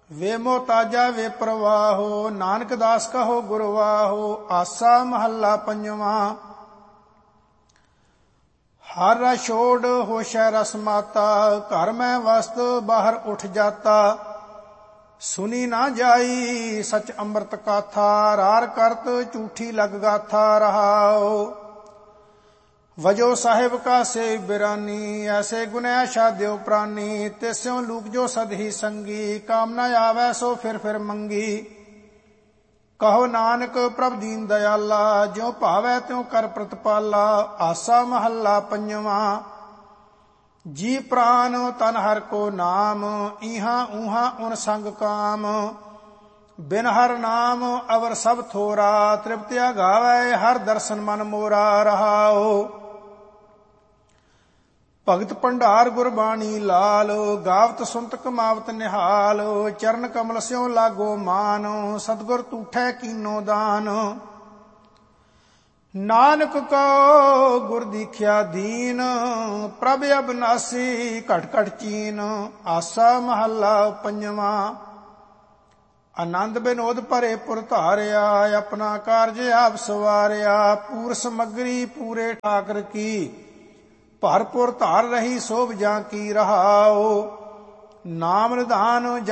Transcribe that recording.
ਵੇ ਮੋਤਾਜਾ ਵੇ ਪ੍ਰਵਾਹੋ, ਨਾਨਕ ਦਾਸ ਕਹੋ ਗੁਰਵਾਹੋ। ਆਸਾ ਮਹੱਲਾ ਪੰਜਵਾਂ। ਹਰ ਰਸ ਛੋੜ ਹੋਸ਼ੈ ਰਸ ਮਾਤਾ, ਘਰ ਮੈਂ ਵਸਤ ਬਾਹਰ ਉਠ ਜਾਤਾ। ਸੁਨੀ ਨਾ ਜਾਈ ਸਚ ਅੰਮ੍ਰਿਤ ਕਾਥਾ, ਰਾਰ ਕਰਤ ਝੂਠੀ ਲਗ ਗਾਥਾ ਰਹਾਓ। ਵਜੋ ਸਾਹਿਬ ਕਾ ਸੇ ਬਿਰਾਨੀ, ਐਸੇ ਗੁਨੈ ਛਾਦਿਓ ਪ੍ਰਾਨੀ। ਤਿਸਿਉ ਲੂਕ ਜੋ ਸਦ ਹੀ ਸੰਗੀ, ਕਾਮ ਨ ਆਵੈ ਸੋ ਫਿਰ ਮੰਗੀ। ਕਹੋ ਨਾਨਕ ਪ੍ਰਭ ਦੀਨ ਦਇਆਲਾ, ਜਿਉ ਭਾਵੈ ਤਿਉ ਕਰ ਪ੍ਰਤਪਾਲਾ। ਆਸਾ ਮਹੱਲਾ ਪੰਜਵਾਂ। ਜੀ ਪ੍ਰਾਨ ਤਨ ਹਰਿ ਕੋ ਨਾਮ, ਇਹਾਂ ਊਹਾਂ ਉਨ ਸੰਗ ਕਾਮ। ਬਿਨ ਹਰਿ ਨਾਮ ਅਵਰ ਸਭ ਥੋਰਾ, ਤ੍ਰਿਪਤਿਆ ਗਾਵੈ ਹਰ ਦਰਸ਼ਨ ਮਨ ਮੋਰਾ ਰਹਾਓ। ਭਗਤ ਭੰਡਾਰ ਗੁਰਬਾਣੀ ਲਾਲ, ਗਾਵਤ ਸੁਨਤ ਕਮਾਵਤ ਨਿਹਾਲ। ਚਰਨ ਕਮਲ ਸਿਉ ਲਾਗੋ ਮਾਨ, ਸਤਿਗੁਰ ਤੂਠੈ ਕੀਨੋ ਦਾਨ। ਨਾਨਕ ਕੋ ਗੁਰ ਦੀਖਿਆ ਦੀਨ, ਪ੍ਰਭ ਅਬਨਾਸੀ ਘਟ ਘਟ ਚੀਨ। ਆਸਾ ਮਹੱਲਾ ਪੰਜਵਾਂ। ਆਨੰਦ ਬਿਨੋਦ ਭਰੇ ਪੁਰ ਧਾਰਿਆ, ਆਪਣਾ ਕਾਰਜ ਆਪ ਸਵਾਰਿਆ। ਪੂਰ ਸਮੱਗਰੀ ਪੂਰੇ ਠਾਕਰ ਕੀ, ਭਰਪੁਰ ਧਾਰ ਰਹੀ ਸੋਭ ਜਾਂ ਕੀ ਰਹਾਓ। ਨਾਮ ਨਿਧਾਨ